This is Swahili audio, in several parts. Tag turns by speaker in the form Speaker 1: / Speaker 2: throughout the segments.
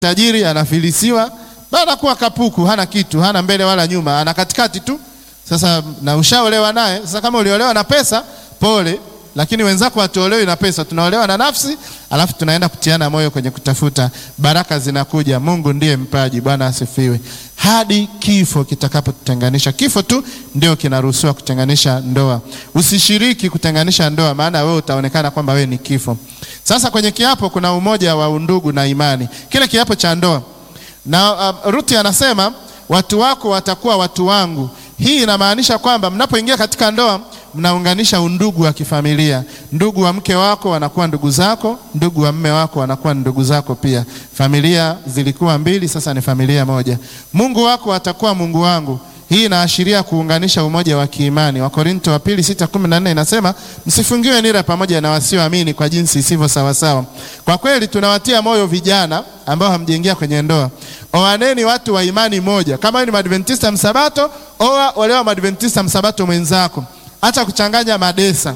Speaker 1: tajiri anafilisiwa, baada kuwa kapuku, hana kitu, hana mbele wala nyuma, ana katikati tu. Sasa na ushaolewa naye. Sasa kama uliolewa na pesa, pole, lakini wenzako watuolewi na pesa, tunaolewa na nafsi, alafu tunaenda kutiana moyo kwenye kutafuta. Baraka zinakuja, Mungu ndiye mpaji, Bwana asifiwe. Hadi kifo kitakapotutenganisha. Kifo tu ndio kinaruhusiwa kutenganisha ndoa. Usishiriki kutenganisha ndoa, maana wewe utaonekana kwamba wewe ni kifo. Sasa kwenye kiapo kuna umoja wa undugu na imani. Kile kiapo cha ndoa. Na Ruthi anasema watu wako watakuwa watu wangu. Hii inamaanisha kwamba mnapoingia katika ndoa mnaunganisha undugu wa kifamilia. Ndugu wa mke wako wanakuwa ndugu zako, ndugu wa mume wako wanakuwa ndugu zako pia. Familia zilikuwa mbili, sasa ni familia moja. Mungu wako atakuwa Mungu wangu. Hii inaashiria kuunganisha umoja wa kiimani. Wakorintho wa pili 6:14 inasema msifungiwe nira pamoja na wasioamini kwa jinsi isivyo sawa sawa. Kwa kweli tunawatia moyo vijana ambao hamjaingia kwenye ndoa. Oaneni watu wa imani moja. Kama ni Adventista msabato, olewa Adventista msabato mwenzako. Acha kuchanganya madesa.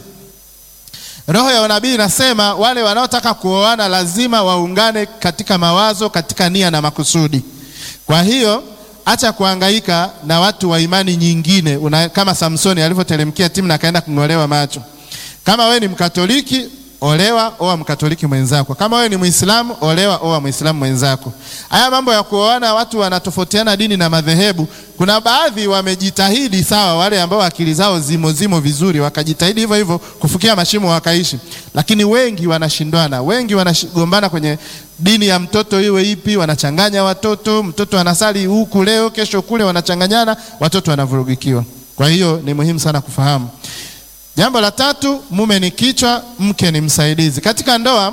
Speaker 1: Roho ya unabii inasema wale wanaotaka kuoana lazima waungane katika mawazo, katika nia na makusudi. Kwa hiyo acha kuhangaika na watu wa imani nyingine. Kama Samsoni alivyoteremkia timu na kaenda kungolewa macho. Kama wewe ni Mkatoliki, oa Mkatoliki mwenzako. Kama wewe ni Muislamu, oa Muislamu mwenzako. Haya mambo ya kuoana watu wanatofautiana dini na madhehebu. Kuna baadhi wamejitahidi, sawa, wale ambao akili zao zimo vizuri, wakajitahidi hivyo hivyo kufukia mashimo wakaishi. Lakini wengi wanashindwana, wengi wanagombana kwenye dini ya mtoto iwe ipi, wanachanganya watoto, mtoto anasali huku leo, kesho kule, wanachanganyana, watoto wanavurugikiwa. Kwa hiyo ni muhimu sana kufahamu. Jambo la tatu, mume ni kichwa, mke ni msaidizi. Katika ndoa,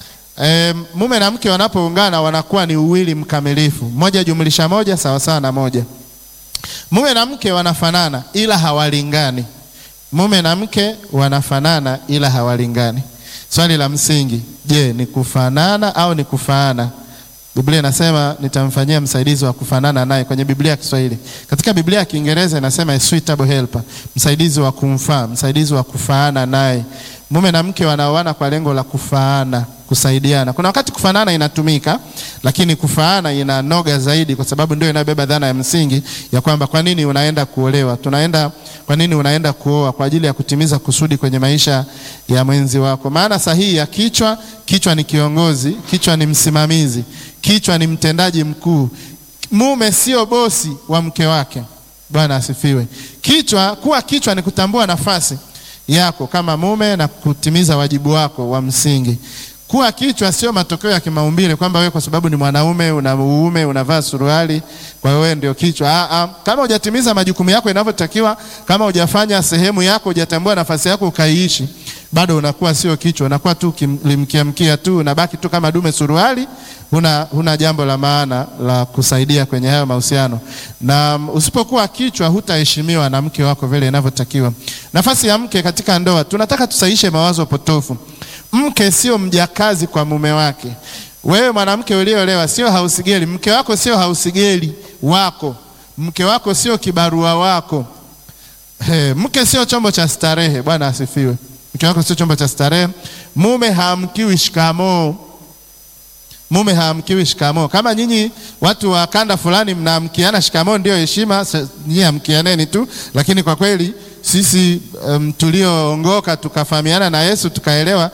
Speaker 1: mume na mke wanapoungana wanakuwa ni uwili mkamilifu. 1+1 sawa sawa na 1. Mume na mke wanafanana ila hawalingani. Mume na mke wanafanana ila hawalingani. Swali la msingi, je, ni kufanana au ni kufaana? Biblia inasema nitamfanyia msaidizi wa kufanana naye kwenye Biblia ya Kiswahili. Katika Biblia ya Kiingereza inasema a suitable helper, msaidizi wa kumfaa, msaidizi wa kufaana naye. Mume na mke wanaoana kwa lengo la kufaana, kusaidiana. Kuna wakati kufanana inatumika, lakini kufaana inanoga zaidi kwa sababu ndio inabeba dhana ya msingi ya kwamba kwa nini unaenda kuolewa? Kwa nini unaenda kuoa? Kwa ajili ya kutimiza kusudi kwenye maisha ya mwenzi wako. Maana sahihi ya kichwa ni kiongozi, kichwa ni msimamizi, kichwa ni mtendaji mkuu. Mume sio bosi wa mke wake. Bwana asifiwe. Kuwa kichwa ni kutambua nafasi yako kama mume na kutimiza wajibu wako wa msingi. Kuwa kichwa sio matokeo ya kimaumbile kwamba wewe kwa sababu ni mwanaume unavaa suruali kwa wewe ndio kichwa. Kama hujatimiza majukumu yako inavyotakiwa, kama hujafanya sehemu yako, hujatambua nafasi yako ukaiishi, bado unakuwa sio kichwa, unakuwa tu kimkia tu, unabaki tu kama dume suruali, huna jambo la maana la kusaidia kwenye hayo mahusiano. Na usipokuwa kichwa hutaheshimiwa na mke wako vile inavyotakiwa. Nafasi ya mke katika ndoa, tunataka tusaishe mawazo potofu. Mke sio mjakazi kwa mume wake. Wewe mwanamke uliolewa sio hausigeli, mke wako sio hausigeli wako. Mke wako sio kibarua wako. Mke sio chombo cha starehe. Bwana asifiwe. Mke wako sio chombo cha starehe. Mume haamkiwi shikamoo. Mume haamkiwi shikamoo. Kama nyinyi watu wa kanda fulani mnaamkiana shikamoo ndio heshima, nyinyi amkianeni tu, lakini kwa kweli sisi tulioongoka tukafahamiana na Yesu tukaelewa,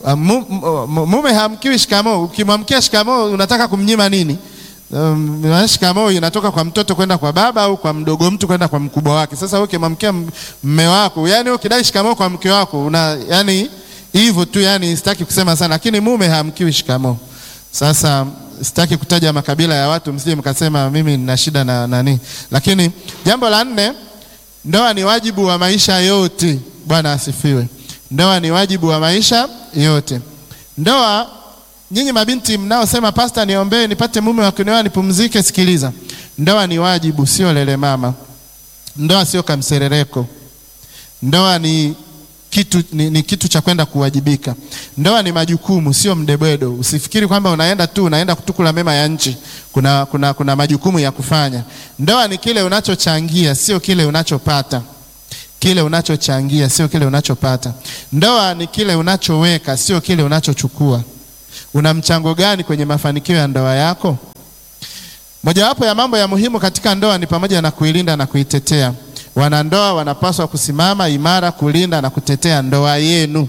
Speaker 1: mume haamkiwi shikamoo. Ukimwamkia shikamoo unataka kumnyima nini? Shikamoo inatoka kwa mtoto kwenda kwa baba au kwa mdogo mtu kwenda kwa mkubwa wake. Sasa wewe ukimwamkia mume wako, yani ukidai shikamoo kwa mke wako, yani hivyo tu, yani sitaki kusema sana, lakini mume haamkiwi shikamoo. Sasa sitaki kutaja makabila ya watu msije mkasema mimi nina shida na nani. Lakini jambo la 4, ndoa ni wajibu wa maisha yote. Bwana asifiwe. Ndoa ni wajibu wa maisha yote. Ndoa, nyinyi mabinti mnaosema pastor niombee nipate mume wa kunioa nipumzike, sikiliza. Ndoa ni wajibu, sio lele mama. Ndoa sio kamserereko. Ndoa ni kitu cha kwenda kuwajibika. Ndoa ni majukumu, sio mdebwedo. Usifikiri kwamba unaenda kutukula mema ya nchi. Kuna majukumu ya kufanya. Ndoa ni kile unachochangia, sio kile unachopata. Kile unachochangia, sio kile unachopata. Ndoa ni kile unachoweka, sio kile unachochukua. Una mchango gani kwenye mafanikio ya ndoa yako? Mojawapo ya mambo ya muhimu katika ndoa ni pamoja na kuilinda na kuitetea. Wanandoa wanapaswa kusimama imara kulinda na kutetea ndoa yenu.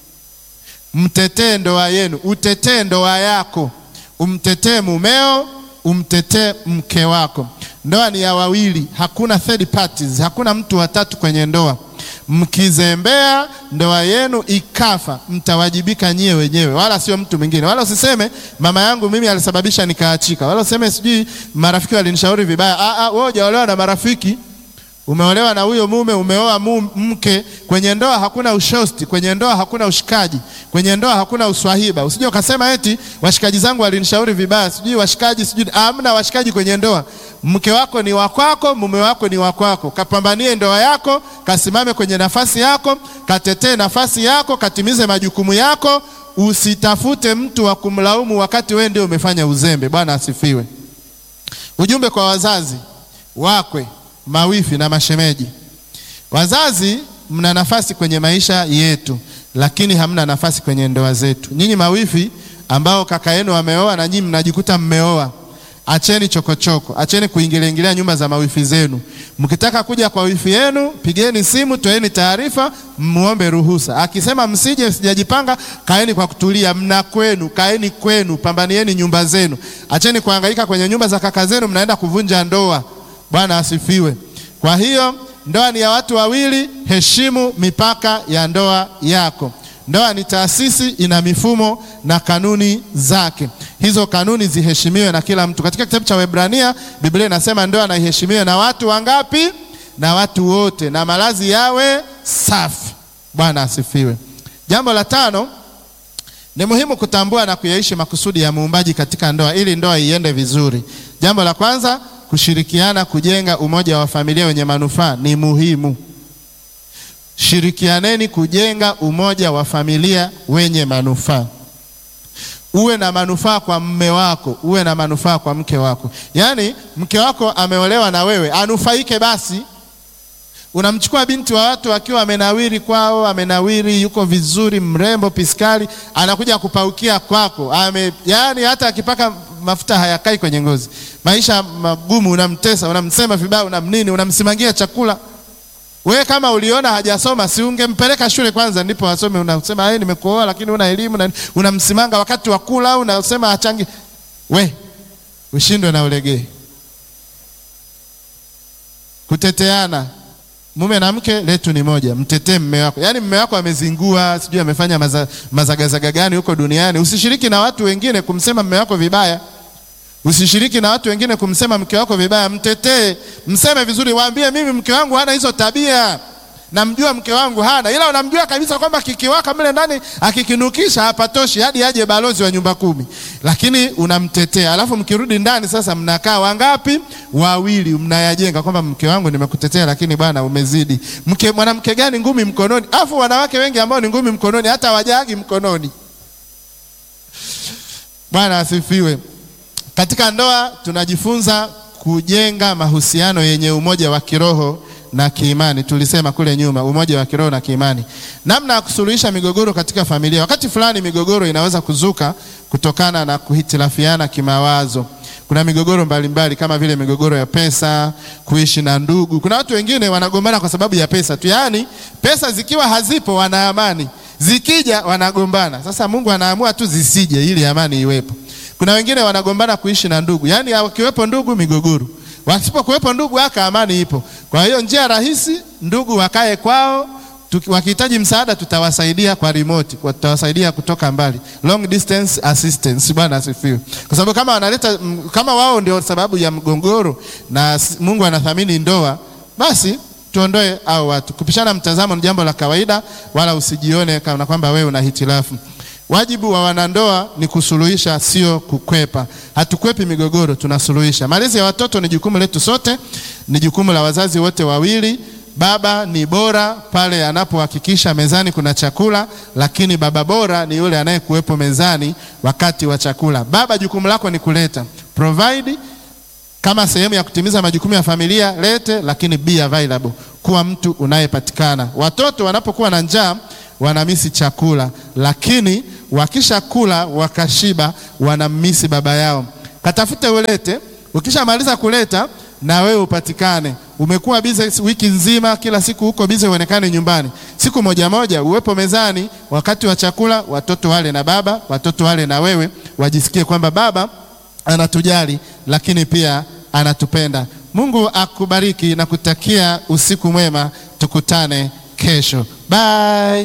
Speaker 1: Mtetee ndoa yenu, utetee ndoa yako. Umtetee mumeo, umtetee mke wako. Ndoa ni ya wawili, hakuna third parties, hakuna mtu wa tatu kwenye ndoa. Mkizembea ndoa yenu ikafa, mtawajibika nyie wenyewe, wala sio mtu mwingine. Wala usiseme mama yangu mimi alisababisha nikaachika. Wala useme sijui marafiki walinishauri vibaya. Wewe hujaolewa na marafiki, umeolewa na huyo mume, umeoa mke. Kwenye ndoa hakuna ushosti, kwenye ndoa hakuna ushikaji, kwenye ndoa hakuna uswahiba. Usije ukasema eti washikaji zangu walinishauri vibaya, sijui washikaji sijui. Hamna washikaji kwenye ndoa. Mke wako ni wa kwako, mume wako ni wa kwako. Kapambanie ndoa yako, kasimame kwenye nafasi yako, katetee nafasi yako, katimize majukumu yako. Usitafute mtu wa kumlaumu wakati wewe ndio umefanya uzembe. Bwana asifiwe. Ujumbe kwa wazazi, wakwe, mawifi na mashemeji. Wazazi mna nafasi kwenye maisha yetu, lakini hamna nafasi kwenye ndoa zetu. Nyinyi mawifi ambao kaka yenu wameoa na nyinyi mnajikuta mmeoa, acheni chokochoko, acheni kuingilia nyumba za mawifi zenu. Mkitaka kuja kwa wifi yenu, pigeni simu, toeni taarifa, muombe ruhusa. Akisema msije, sijajipanga, kaeni kwa kutulia, mna kwenu, kaeni kwenu, pambanieni nyumba zenu. Acheni kuhangaika kwenye nyumba za kaka zenu, mnaenda kuvunja ndoa. Bwana asifiwe. Kwa hiyo ndoa ni ya watu wawili, heshimu mipaka ya ndoa yako. Ndoa ni taasisi, ina mifumo na kanuni zake. Hizo kanuni ziheshimiwe na kila mtu. Katika kitabu cha Waebrania, Biblia inasema ndoa na iheshimiwe na watu wangapi? Na watu wote, na malazi yawe safi. Bwana asifiwe. Jambo la 5, ni muhimu kutambua na kuyaishi makusudi ya Muumbaji katika ndoa ili ndoa iende vizuri. Jambo la kwanza, kushirikiana kujenga umoja wa familia wenye manufaa ni muhimu. Shirikianeni kujenga umoja wa familia wenye manufaa. Uwe na manufaa kwa mume wako, uwe na manufaa kwa mke wako. Yaani mke wako ameolewa na wewe, anufaike basi. Unamchukua binti wa watu akiwa amenawiri kwao, amenawiri, yuko vizuri, mrembo, piskali, anakuja kupaukia kwako. Yaani hata akipaka mafuta hayakai kwenye ngozi. Maisha magumu, unamtesa, unamsema vibaya, unamnini, unamsimangia chakula. Wewe kama uliona hajasoma, si ungempeleka shule kwanza ndipo asome? Unasema nimekuoa lakini una elimu, na unamsimanga wakati wa kula, unasema achangi. We ushindwe na ulegee. Kuteteana, mume na mke letu ni moja. Mtetee mume wako. Yaani mume wako amezingua, sijui amefanya mazagazaga gani huko duniani. Usishiriki na watu wengine kumsema mume wako vibaya. Usishiriki na watu wengine kumsema mke wako vibaya. Mtetee, mseme vizuri, waambie mimi mke wangu hana hizo tabia. Namjua mke wangu hana, ila unamjua kabisa kwamba kikiwaka mle ndani akikinukisha hapatoshi hadi aje balozi wa nyumba 10. Lakini unamtetea. Alafu mkirudi ndani sasa mnakaa wangapi? Wawili, mnayajenga kwamba mke wangu nimekutetea lakini bwana umezidi. Mwanamke gani ngumi mkononi? Alafu wanawake wengi ambao ni ngumi mkononi hata wajagi mkononi. Bwana asifiwe. Katika ndoa tunajifunza kujenga mahusiano yenye umoja wa kiroho na kiimani. Tulisema kule nyuma, umoja wa kiroho na kiimani. Namna ya kusuluhisha migogoro katika familia. Wakati fulani migogoro inaweza kuzuka kutokana na kuhitilafiana kimawazo. Kuna migogoro mbalimbali kama vile migogoro ya pesa, kuishi na ndugu. Kuna watu wengine wanagombana kwa sababu ya pesa tu. Yaani pesa zikiwa hazipo wana amani, zikija wanagombana. Sasa Mungu anaamua tu zisije ili amani iwepo. Kuna wengine wanagombana kuishi na ndugu. Yaani wakiwepo ndugu migogoro, wasipokuwepo ndugu aka amani ipo. Kwa hiyo njia rahisi, ndugu wakae kwao, wakihitaji msaada tutawasaidia kwa remote, tutawasaidia kutoka mbali. Long distance assistance. Bwana asifiwe. Kwa sababu kama wao ndio sababu ya mgogoro na Mungu anathamini ndoa, basi tuondoe hao watu. Kupishana mtazamo ni jambo la kawaida, wala usijione kama kwamba wewe una hitilafu. Wajibu wa wanandoa ni kusuluhisha, sio kukwepa. Hatukwepi migogoro, tunasuluhisha. Malezi ya watoto ni jukumu letu sote, ni jukumu la wazazi wote wawili. Baba ni bora pale anapohakikisha mezani kuna chakula, lakini baba bora ni yule anayekuwepo mezani wakati wa chakula. Baba, jukumu lako ni kuleta, provide kama sehemu ya kutimiza majukumu ya familia, lete, lakini be available, kuwa mtu unayepatikana. Watoto wanapokuwa na njaa wanamisi chakula, lakini wakisha kula wakashiba, wanammisi baba yao. Katafute ulete, ukishamaliza kuleta na wewe upatikane. Umekuwa bize wiki nzima, kila siku huko bize uonekane nyumbani. Siku moja moja uwepo mezani, wakati wa chakula watoto wale na baba, watoto wale na wewe, wajisikie kwamba baba anatujali lakini pia anatupenda. Mungu akubariki na kutakia usiku mwema, tukutane kesho. Bye.